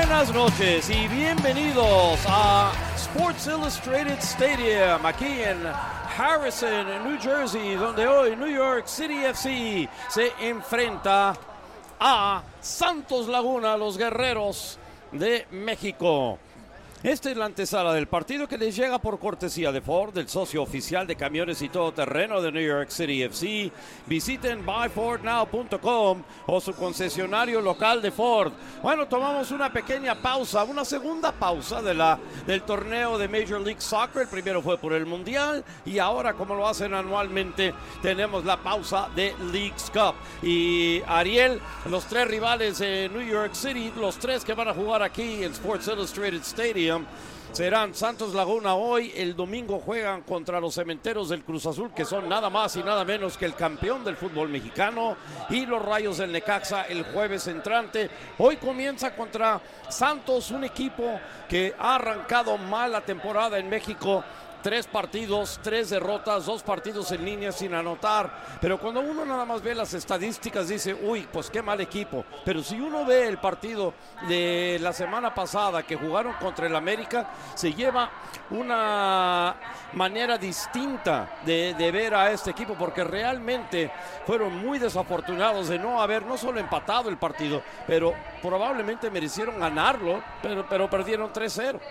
Buenas noches y bienvenidos a Sports Illustrated Stadium, aquí en Harrison, New Jersey, donde hoy New York City FC se enfrenta a Santos Laguna, los guerreros de México. Esta es la antesala del partido que les llega por cortesía de Ford, el socio oficial de camiones y todoterreno de New York City FC. Visiten buyfordnow.com o su concesionario local de Ford. Bueno, tomamos una pequeña pausa, una segunda pausa del torneo de Major League Soccer. El primero fue por el Mundial y ahora, como lo hacen anualmente, tenemos la pausa de Leagues Cup. Y Ariel, los tres rivales de New York City, los tres que van a jugar aquí en Sports Illustrated Stadium, serán Santos Laguna hoy. El domingo juegan contra los Cementeros del Cruz Azul, que son nada más y nada menos que el campeón del fútbol mexicano, y los Rayos del Necaxa el jueves entrante. Hoy comienza contra Santos, un equipo que ha arrancado mal la temporada en México. 3 partidos, 3 derrotas, 2 partidos en línea sin anotar. Pero cuando uno nada más ve las estadísticas dice, uy, pues qué mal equipo. Pero si uno ve el partido de la semana pasada que jugaron contra el América, se lleva una manera distinta de ver a este equipo, porque realmente fueron muy desafortunados de no haber no solo empatado el partido, pero probablemente merecieron ganarlo, pero perdieron 3-0.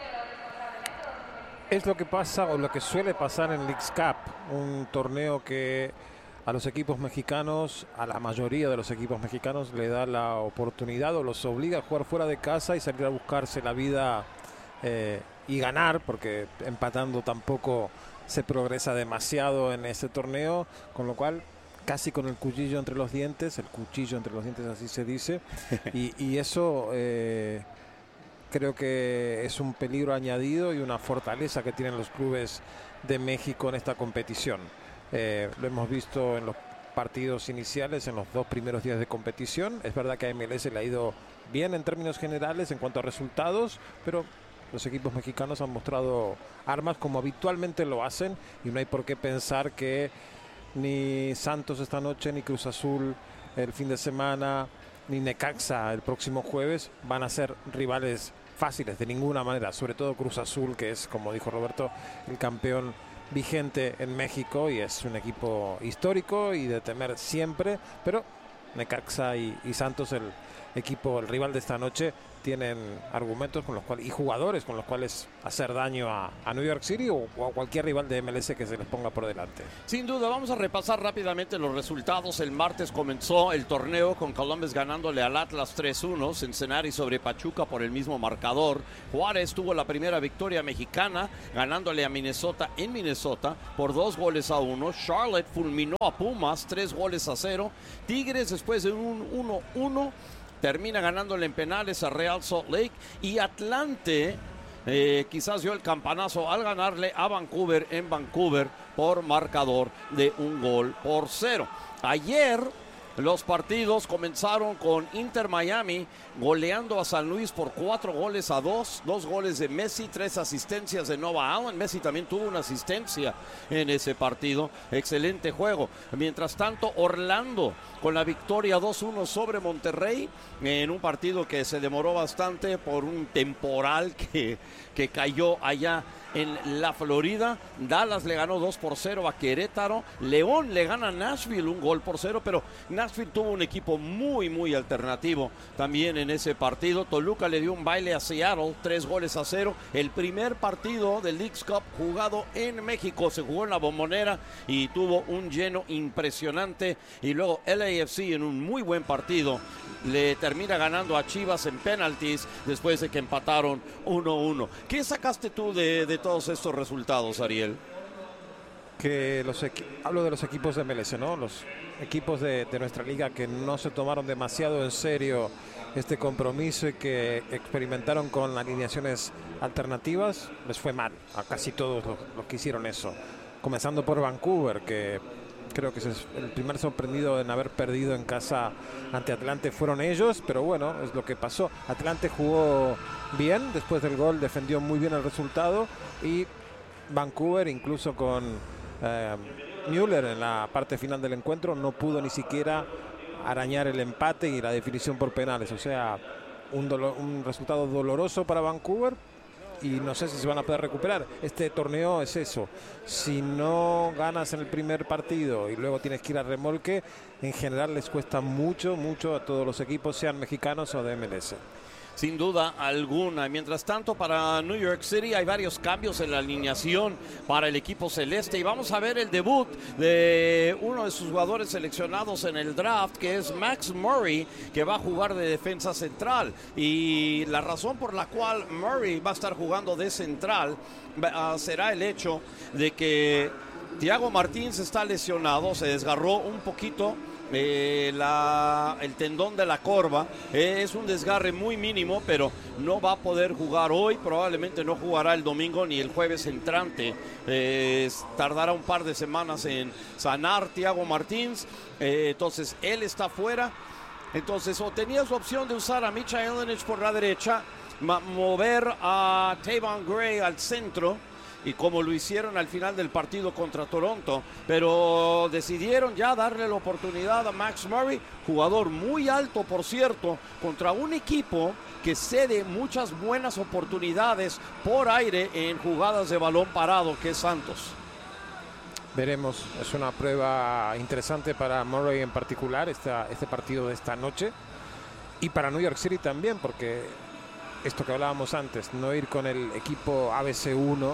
Es lo que pasa o lo que suele pasar en Leagues Cup, un torneo que a los equipos mexicanos, a la mayoría de los equipos mexicanos, le da la oportunidad o los obliga a jugar fuera de casa y salir a buscarse la vida y ganar, porque empatando tampoco se progresa demasiado en ese torneo, con lo cual casi con el cuchillo entre los dientes así se dice, y eso creo que es un peligro añadido y una fortaleza que tienen los clubes de México en esta competición. Lo hemos visto en los partidos iniciales, en los 2 primeros días de competición. Es verdad que a MLS le ha ido bien en términos generales en cuanto a resultados, pero los equipos mexicanos han mostrado armas como habitualmente lo hacen, y no hay por qué pensar que ni Santos esta noche, ni Cruz Azul el fin de semana, ni Necaxa el próximo jueves van a ser rivales fáciles de ninguna manera, sobre todo Cruz Azul, que es, como dijo Roberto, el campeón vigente en México y es un equipo histórico y de temer siempre, pero Necaxa y Santos, el rival de esta noche, tienen argumentos con los cuales y jugadores con los cuales hacer daño a New York City o a cualquier rival de MLS que se les ponga por delante. Sin duda, vamos a repasar rápidamente los resultados. El martes comenzó el torneo con Columbus ganándole al Atlas 3-1, Cincinnati sobre Pachuca por el mismo marcador. Juárez tuvo la primera victoria mexicana ganándole a Minnesota en Minnesota por 2-1. Charlotte fulminó a Pumas 3-0. Tigres, después de un 1-1, termina ganándole en penales a Real Salt Lake, y Atlante quizás dio el campanazo al ganarle a Vancouver en Vancouver por marcador de 1-0. Ayer los partidos comenzaron con Inter Miami goleando a San Luis por 4-2, 2 goles de Messi, 3 asistencias de Noah Allen. Messi también tuvo una asistencia en ese partido. Excelente juego. Mientras tanto, Orlando con la victoria 2-1 sobre Monterrey en un partido que se demoró bastante por un temporal que cayó allá en la Florida. Dallas le ganó 2-0 a Querétaro. León le gana a Nashville 1-0, pero Nashville tuvo un equipo muy alternativo también en ese partido. Toluca le dio un baile a Seattle 3-0. El primer partido del Leagues Cup jugado en México se jugó en la Bombonera y tuvo un lleno impresionante, y luego LAFC en un muy buen partido le termina ganando a Chivas en penaltis después de que empataron 1-1. ¿Qué sacaste tú de todos estos resultados, Ariel? Que hablo de los equipos de MLS, ¿no? Los equipos de nuestra liga que no se tomaron demasiado en serio este compromiso y que experimentaron con alineaciones alternativas, les fue mal a casi todos los que hicieron eso. Comenzando por Vancouver, que creo que es el primer sorprendido en haber perdido en casa ante Atlante fueron ellos, pero bueno, es lo que pasó. Atlante jugó bien, después del gol defendió muy bien el resultado, y Vancouver, incluso con Müller en la parte final del encuentro, no pudo ni siquiera arañar el empate y la definición por penales. O sea, un resultado doloroso para Vancouver y no sé si se van a poder recuperar. Este torneo es eso, si no ganas en el primer partido y luego tienes que ir a remolque, en general les cuesta mucho a todos los equipos, sean mexicanos o de MLS. Sin duda alguna. Mientras tanto, para New York City hay varios cambios en la alineación para el equipo celeste y vamos a ver el debut de uno de sus jugadores seleccionados en el draft, que es Max Murray, que va a jugar de defensa central. Y la razón por la cual Murray va a estar jugando de central será el hecho de que Thiago Martins está lesionado, se desgarró un poquito el tendón de la corva. Es un desgarre muy mínimo, pero no va a poder jugar hoy, probablemente no jugará el domingo ni el jueves entrante. Tardará un par de semanas en sanar Thiago Martins, entonces él está fuera. Entonces o tenía su opción de usar a Micha Elenic por la derecha, mover a Tavon Gray al centro, y como lo hicieron al final del partido contra Toronto, pero decidieron ya darle la oportunidad a Max Murray, jugador muy alto por cierto, contra un equipo que cede muchas buenas oportunidades por aire en jugadas de balón parado, que es Santos. Veremos, es una prueba interesante para Murray en particular, este partido de esta noche, y para New York City también, porque esto que hablábamos antes, no ir con el equipo ABC1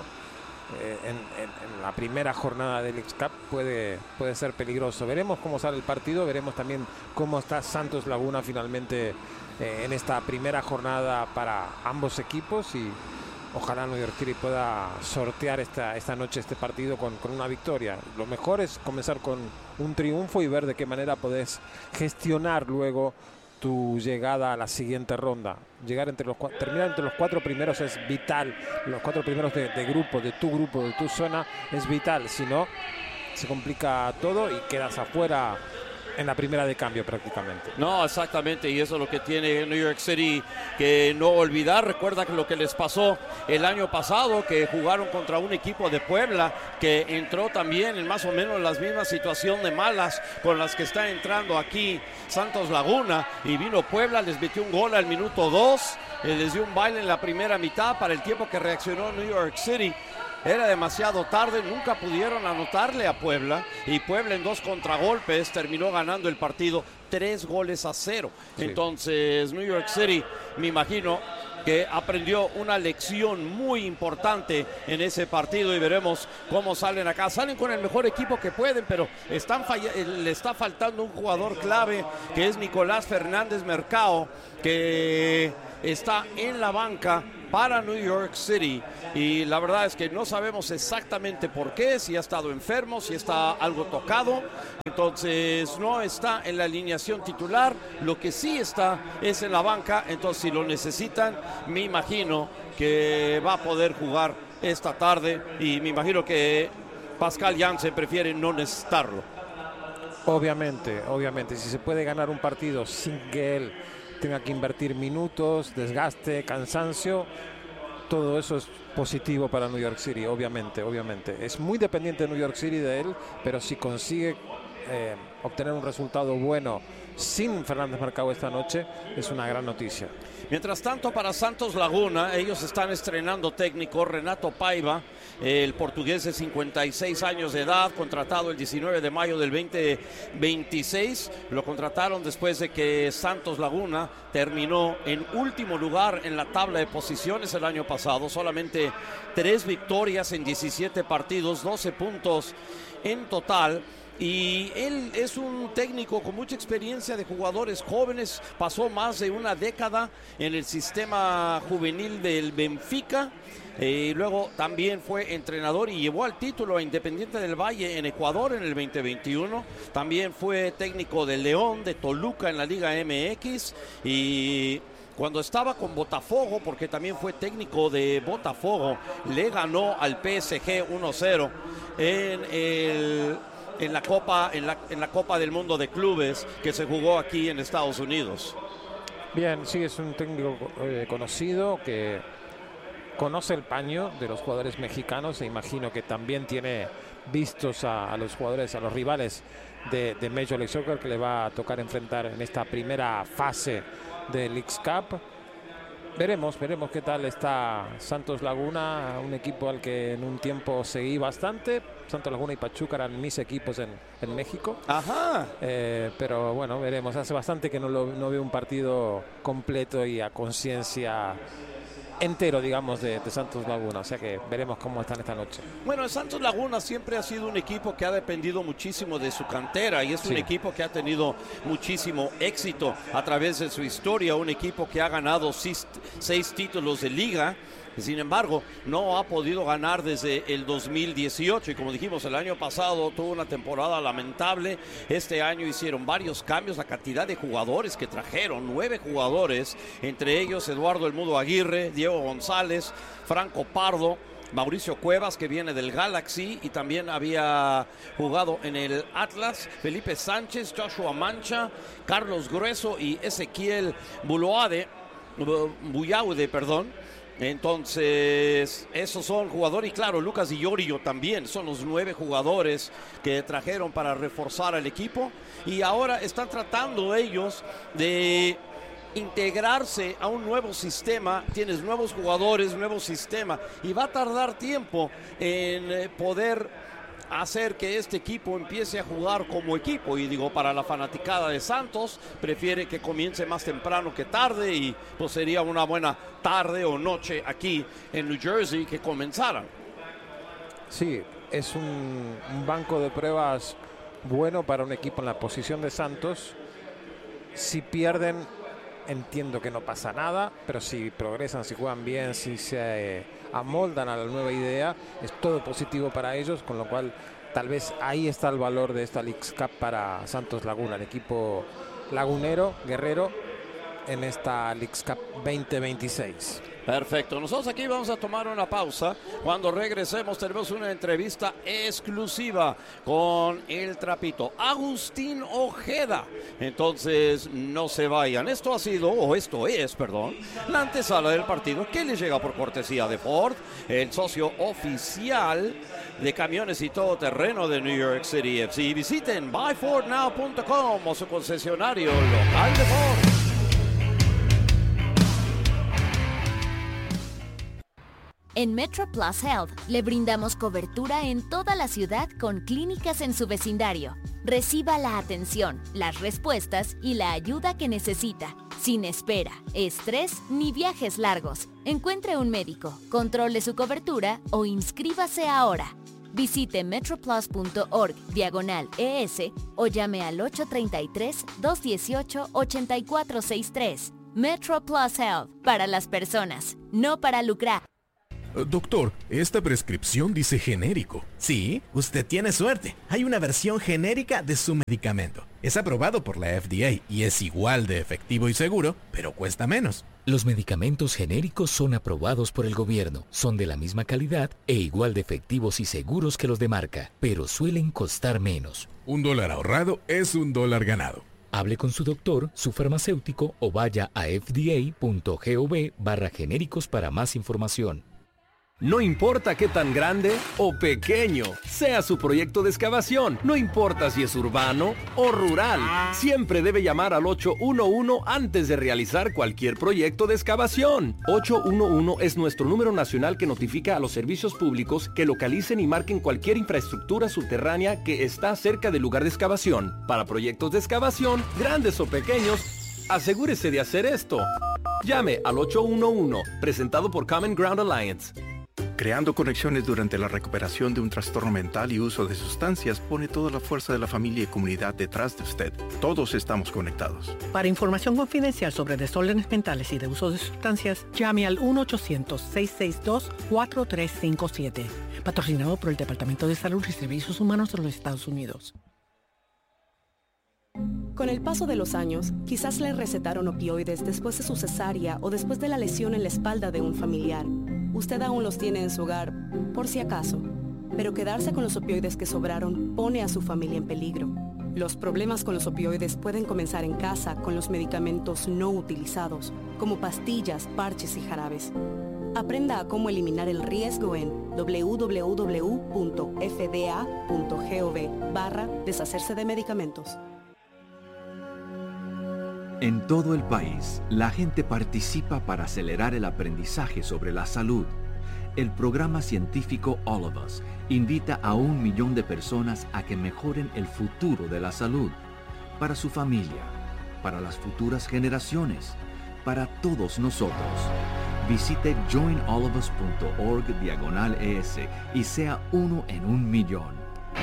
en la primera jornada del X-Cup puede ser peligroso. Veremos cómo sale el partido, veremos también cómo está Santos Laguna finalmente en esta primera jornada para ambos equipos, y ojalá New York City pueda sortear esta noche este partido con una victoria. Lo mejor es comenzar con un triunfo y ver de qué manera podés gestionar luego tu llegada a la siguiente ronda. Terminar entre los 4 primeros es vital. Los 4 primeros de grupo, de tu zona, es vital. Si no, se complica todo y quedas afuera en la primera de cambio prácticamente. No, exactamente, y eso es lo que tiene New York City que no olvidar. Recuerda que lo que les pasó el año pasado, que jugaron contra un equipo de Puebla que entró también en más o menos la misma situación de malas con las que está entrando aquí Santos Laguna, y vino Puebla, les metió un gol al minuto 2, les dio un baile en la primera mitad. Para el tiempo que reaccionó New York City era demasiado tarde, nunca pudieron anotarle a Puebla, y Puebla en 2 contragolpes terminó ganando el partido 3-0. Sí. Entonces New York City, me imagino que aprendió una lección muy importante en ese partido, y veremos cómo salen acá. Salen con el mejor equipo que pueden, pero le está faltando un jugador clave, que es Nicolás Fernández Mercado, que está en la banca para New York City, y la verdad es que no sabemos exactamente por qué, si ha estado enfermo, si está algo tocado. Entonces no está en la alineación titular. Lo que sí está es en la banca, entonces si lo necesitan, me imagino que va a poder jugar esta tarde, y me imagino que Pascal Jansen prefiere no necesitarlo. Obviamente, si se puede ganar un partido sin que él tenga que invertir minutos, desgaste, cansancio, todo eso es positivo para New York City, obviamente. Es muy dependiente de New York City de él, pero si consigue obtener un resultado bueno sin Fernández Mercado esta noche, es una gran noticia. Mientras tanto, para Santos Laguna, ellos están estrenando técnico. Renato Paiva, el portugués de 56 años de edad, contratado el 19 de mayo del 2026. Lo contrataron después de que Santos Laguna terminó en último lugar en la tabla de posiciones el año pasado. Solamente 3 victorias en 17 partidos, 12 puntos en total. Y él es un técnico con mucha experiencia de jugadores jóvenes, pasó más de una década en el sistema juvenil del Benfica, y luego también fue entrenador y llevó al título a Independiente del Valle en Ecuador en el 2021, también fue técnico de León, de Toluca en la Liga MX, y cuando estaba con Botafogo, porque también fue técnico de Botafogo, le ganó al PSG 1-0 en la Copa del Mundo de Clubes que se jugó aquí en Estados Unidos. Bien, sí, es un técnico conocido que conoce el paño de los jugadores mexicanos, e imagino que también tiene vistos a los jugadores, a los rivales de Major League Soccer que le va a tocar enfrentar en esta primera fase del X-Cup. Veremos qué tal está Santos Laguna, un equipo al que en un tiempo seguí bastante. Santos Laguna y Pachuca eran mis equipos en México. Ajá. Pero bueno, veremos. Hace bastante que no veo un partido completo y a conciencia entero, digamos, de Santos Laguna. O sea que veremos cómo están esta noche. Bueno, el Santos Laguna siempre ha sido un equipo que ha dependido muchísimo de su cantera y es un equipo que ha tenido muchísimo éxito a través de su historia, un equipo que ha ganado 6 títulos de liga. Sin embargo, no ha podido ganar desde el 2018 y como dijimos, el año pasado tuvo una temporada lamentable. Este año hicieron varios cambios, la cantidad de jugadores que trajeron, 9 jugadores, entre ellos Eduardo El Mudo Aguirre, Diego González, Franco Pardo, Mauricio Cuevas, que viene del Galaxy y también había jugado en el Atlas, Felipe Sánchez, Joshua Mancha, Carlos Grueso y Ezequiel Buyaude, Entonces, esos son jugadores, y claro, Lucas Di Iorio también, son los 9 jugadores que trajeron para reforzar al equipo, y ahora están tratando ellos de integrarse a un nuevo sistema. Tienes nuevos jugadores, nuevo sistema, y va a tardar tiempo en poder hacer que este equipo empiece a jugar como equipo. Y digo, para la fanaticada de Santos, prefiere que comience más temprano que tarde, y pues sería una buena tarde o noche aquí en New Jersey que comenzaran. Sí, es un banco de pruebas bueno para un equipo en la posición de Santos. Si pierden, entiendo que no pasa nada, pero si progresan, si juegan bien, si se amoldan a la nueva idea, es todo positivo para ellos, con lo cual tal vez ahí está el valor de esta Leagues Cup para Santos Laguna, el equipo lagunero, guerrero, en esta Leagues Cup 2026. Perfecto, nosotros aquí vamos a tomar una pausa. Cuando regresemos tenemos una entrevista exclusiva con el trapito Agustín Ojeda. Entonces no se vayan. Esto es, la antesala del partido que les llega por cortesía de Ford, el socio oficial de camiones y todoterreno de New York City FC. Visiten buyfordnow.com o su concesionario local de Ford. En MetroPlus Health le brindamos cobertura en toda la ciudad con clínicas en su vecindario. Reciba la atención, las respuestas y la ayuda que necesita, sin espera, estrés ni viajes largos. Encuentre un médico, controle su cobertura o inscríbase ahora. Visite metroplus.org/ES o llame al 833-218-8463. MetroPlus Health, para las personas, no para lucrar. Doctor, esta prescripción dice genérico. Sí, usted tiene suerte. Hay una versión genérica de su medicamento. Es aprobado por la FDA y es igual de efectivo y seguro, pero cuesta menos. Los medicamentos genéricos son aprobados por el gobierno, son de la misma calidad e igual de efectivos y seguros que los de marca, pero suelen costar menos. $1 ahorrado es $1 ganado. Hable con su doctor, su farmacéutico o vaya a fda.gov/genéricos para más información. No importa qué tan grande o pequeño sea su proyecto de excavación, no importa si es urbano o rural, siempre debe llamar al 811 antes de realizar cualquier proyecto de excavación. 811 es nuestro número nacional que notifica a los servicios públicos que localicen y marquen cualquier infraestructura subterránea que está cerca del lugar de excavación. Para proyectos de excavación, grandes o pequeños, asegúrese de hacer esto. Llame al 811, presentado por Common Ground Alliance. Creando conexiones durante la recuperación de un trastorno mental y uso de sustancias pone toda la fuerza de la familia y comunidad detrás de usted. Todos estamos conectados. Para información confidencial sobre desórdenes mentales y de uso de sustancias, llame al 1-800-662-4357. Patrocinado por el Departamento de Salud y Servicios Humanos de los Estados Unidos. Con el paso de los años, quizás le recetaron opioides después de su cesárea o después de la lesión en la espalda de un familiar. Usted aún los tiene en su hogar, por si acaso. Pero quedarse con los opioides que sobraron pone a su familia en peligro. Los problemas con los opioides pueden comenzar en casa con los medicamentos no utilizados, como pastillas, parches y jarabes. Aprenda a cómo eliminar el riesgo en www.fda.gov/deshacerse de medicamentos. En todo el país, la gente participa para acelerar el aprendizaje sobre la salud. El programa científico All of Us invita a 1 millón de personas a que mejoren el futuro de la salud, para su familia, para las futuras generaciones, para todos nosotros. Visite joinallofus.org/ES y sea uno en 1 millón.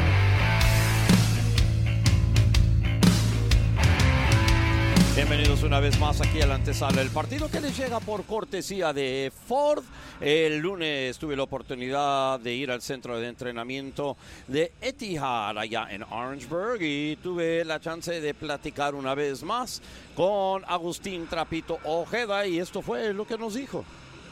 Bienvenidos una vez más aquí a la antesala del partido que les llega por cortesía de Ford. El lunes tuve la oportunidad de ir al centro de entrenamiento de Etihad allá en Orangeburg y tuve la chance de platicar una vez más con Agustín Trapito Ojeda y esto fue lo que nos dijo.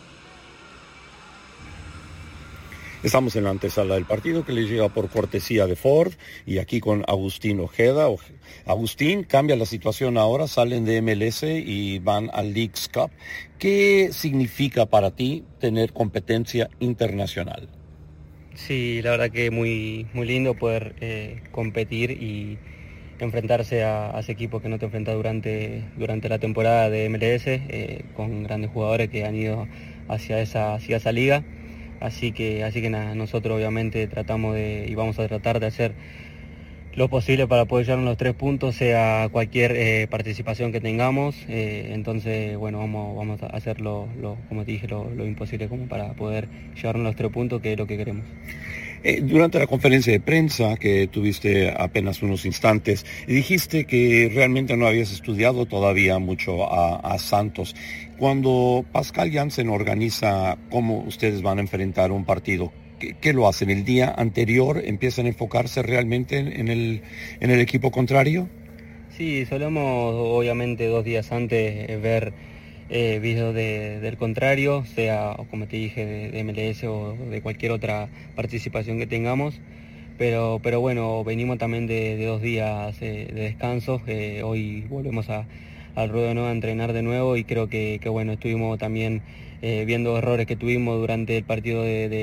Estamos en la antesala del partido que les llega por cortesía de Ford y aquí con Agustín Ojeda. Agustín, cambia la situación ahora, salen de MLS y van al Leagues Cup. ¿Qué significa para ti tener competencia internacional? Sí, la verdad que muy lindo poder competir y enfrentarse a ese equipo que no te enfrentas durante la temporada de MLS, con grandes jugadores que han ido hacia esa liga. Así que nada, nosotros obviamente tratamos y vamos a tratar de hacer lo posible para poder llevarnos los 3 puntos, sea cualquier participación que tengamos. Entonces, bueno, vamos a hacer como te dije, lo imposible como para poder llevarnos los 3 puntos, que es lo que queremos. Durante la conferencia de prensa que tuviste apenas unos instantes, dijiste que realmente no habías estudiado todavía mucho a Santos. Cuando Pascal Jansen organiza cómo ustedes van a enfrentar un partido, ¿qué lo hacen? ¿El día anterior empiezan a enfocarse realmente en el equipo contrario? Sí, solemos obviamente 2 días antes ver videos del contrario, sea como te dije de MLS o de cualquier otra participación que tengamos, pero bueno, venimos también de 2 días de descanso. Hoy volvemos al ruedo de nuevo a entrenar de nuevo y creo que bueno, estuvimos también viendo errores que tuvimos durante el partido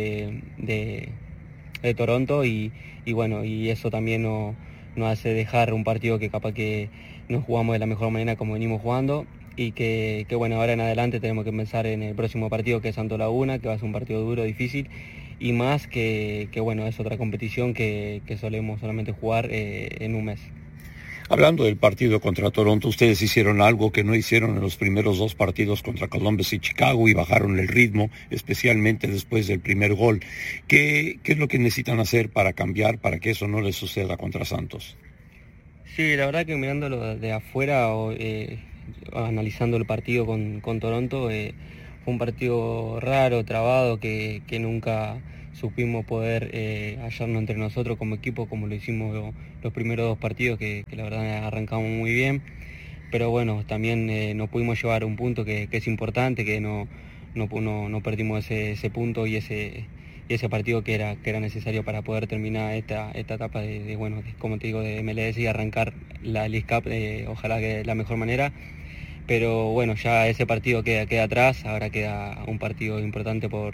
de Toronto y bueno, y eso también nos hace dejar un partido que capaz que no jugamos de la mejor manera como venimos jugando. Y que bueno, ahora en adelante tenemos que pensar en el próximo partido, que es Santos Laguna, que va a ser un partido duro, difícil, y más que bueno, es otra competición que solemos solamente jugar en un mes. Hablando del partido contra Toronto, ustedes hicieron algo que no hicieron en los primeros 2 partidos contra Columbus y Chicago y bajaron el ritmo, especialmente después del primer gol. ¿Qué es lo que necesitan hacer para cambiar, para que eso no les suceda contra Santos? Sí, la verdad que mirándolo de afuera, analizando el partido con Toronto, fue un partido raro, trabado, que nunca supimos poder hallarnos entre nosotros como equipo, como lo hicimos los primeros 2 partidos, que la verdad arrancamos muy bien. Pero bueno, también no pudimos llevar un punto que es importante, que no perdimos ese punto y ese partido que era necesario para poder terminar esta etapa como te digo, de MLS y arrancar la League Cup, ojalá que de la mejor manera. Pero bueno, ya ese partido queda atrás, ahora queda un partido importante por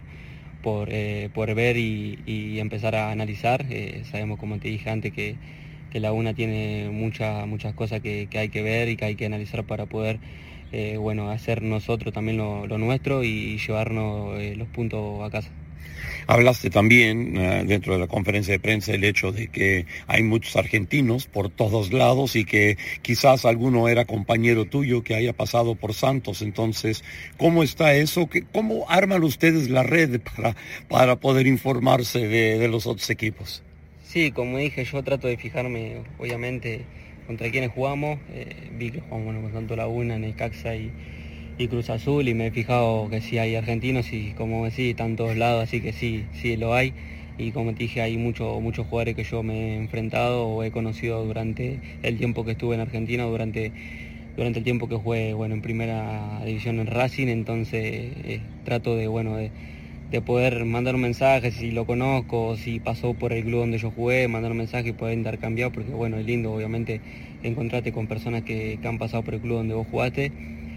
ver y empezar a analizar. Sabemos, como te dije antes, que Laguna tiene muchas cosas que hay que ver y que hay que analizar para poder hacer nosotros también lo nuestro y llevarnos los puntos a casa. Hablaste también dentro de la conferencia de prensa el hecho de que hay muchos argentinos por todos lados y que quizás alguno era compañero tuyo que haya pasado por Santos. Entonces, ¿cómo está eso? ¿Cómo arman ustedes la red para poder informarse de los otros equipos? Sí, como dije, yo trato de fijarme, obviamente, contra quienes jugamos. Vi que jugamos con Santos Laguna, Necaxa y Cruz Azul, y me he fijado que sí hay argentinos y, como decís, están en todos lados, así que sí lo hay. Y como te dije, hay muchos jugadores que yo me he enfrentado o he conocido durante el tiempo que estuve en Argentina, durante el tiempo que jugué en primera división en Racing. Entonces trato de poder mandar un mensaje si lo conozco, si pasó por el club donde yo jugué, mandar un mensaje y poder intercambiar, porque es lindo obviamente encontrarte con personas que han pasado por el club donde vos jugaste.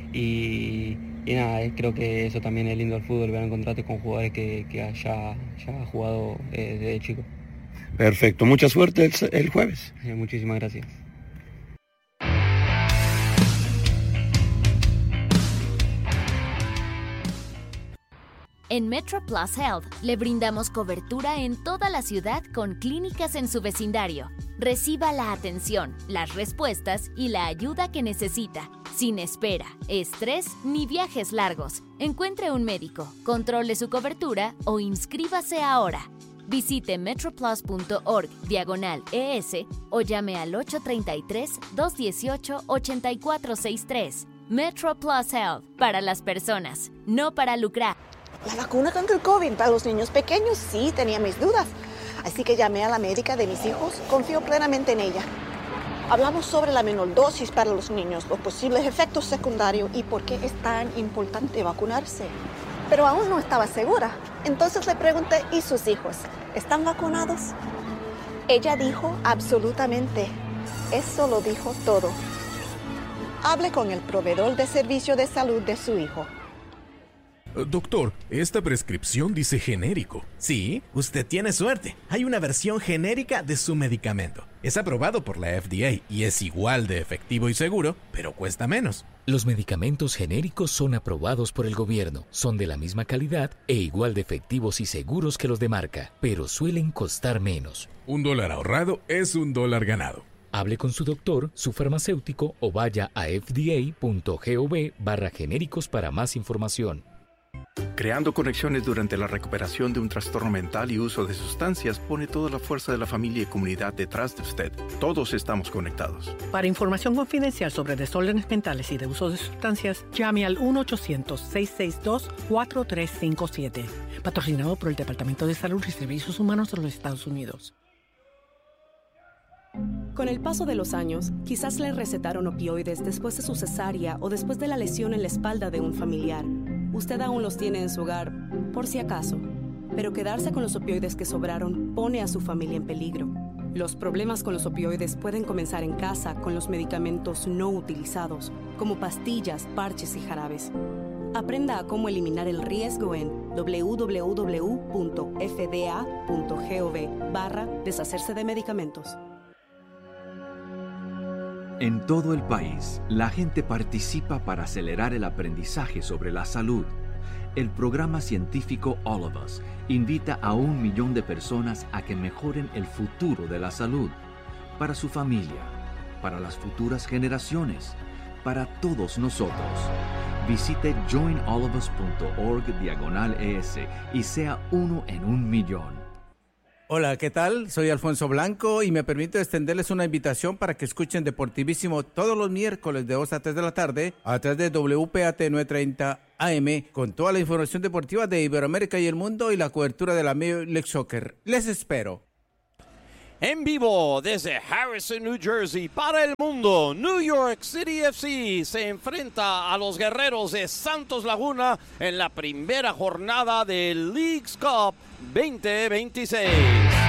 Y nada, creo que eso también es lindo del fútbol, ver encontrarte con jugadores que ya jugado desde chico. Perfecto, mucha suerte el jueves. Muchísimas gracias. En MetroPlus Health le brindamos cobertura en toda la ciudad con clínicas en su vecindario. Reciba la atención, las respuestas y la ayuda que necesita, sin espera, estrés ni viajes largos. Encuentre un médico, controle su cobertura o inscríbase ahora. Visite metroplus.org/ES o llame al 833-218-8463. MetroPlus Health, para las personas, no para lucrar. La vacuna contra el COVID para los niños pequeños sí tenía mis dudas. Así que llamé a la médica de mis hijos, confío plenamente en ella. Hablamos sobre la menor dosis para los niños, los posibles efectos secundarios y por qué es tan importante vacunarse. Pero aún no estaba segura. Entonces le pregunté, ¿y sus hijos? ¿Están vacunados? Ella dijo absolutamente. Eso lo dijo todo. Hable con el proveedor de servicio de salud de su hijo. Doctor, esta prescripción dice genérico. Sí, usted tiene suerte. Hay una versión genérica de su medicamento. Es aprobado por la FDA y es igual de efectivo y seguro, pero cuesta menos. Los medicamentos genéricos son aprobados por el gobierno, son de la misma calidad e igual de efectivos y seguros que los de marca, pero suelen costar menos. $1 ahorrado es $1 ganado. Hable con su doctor, su farmacéutico o vaya a fda.gov/genéricos para más información. Creando conexiones durante la recuperación de un trastorno mental y uso de sustancias pone toda la fuerza de la familia y comunidad detrás de usted. Todos estamos conectados. Para información confidencial sobre desórdenes mentales y de uso de sustancias, llame al 1-800-662-4357. Patrocinado por el Departamento de Salud y Servicios Humanos de los Estados Unidos. Con el paso de los años, quizás le recetaron opioides después de su cesárea o después de la lesión en la espalda de un familiar. Usted aún los tiene en su hogar, por si acaso. Pero quedarse con los opioides que sobraron pone a su familia en peligro. Los problemas con los opioides pueden comenzar en casa con los medicamentos no utilizados, como pastillas, parches y jarabes. Aprenda a cómo eliminar el riesgo en www.fda.gov/deshacerse de medicamentos. En todo el país, la gente participa para acelerar el aprendizaje sobre la salud. El programa científico All of Us invita a 1 millón de personas a que mejoren el futuro de la salud, para su familia, para las futuras generaciones, para todos nosotros. Visite joinallofus.org/ES y sea uno en 1 millón. Hola, ¿qué tal? Soy Alfonso Blanco y me permito extenderles una invitación para que escuchen Deportivísimo todos los miércoles de 2 a 3 de la tarde a través de WPAT 930 AM con toda la información deportiva de Iberoamérica y el mundo y la cobertura de la Major League Soccer. Les espero. En vivo desde Harrison, New Jersey, para el mundo, New York City FC se enfrenta a los guerreros de Santos Laguna en la primera jornada del Leagues Cup 2026.